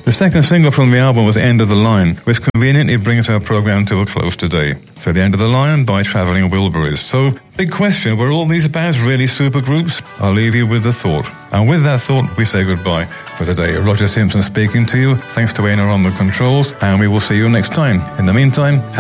The second single from the album was End of the Line, which conveniently brings our program to a close today. So The End of the Line by Travelling Wilburys. So, big question, were all these bands really supergroups? I'll leave you with the thought. And with that thought, we say goodbye for today. Roger Simpson speaking to you. Thanks to Aina on the controls, and we will see you next time. In the meantime,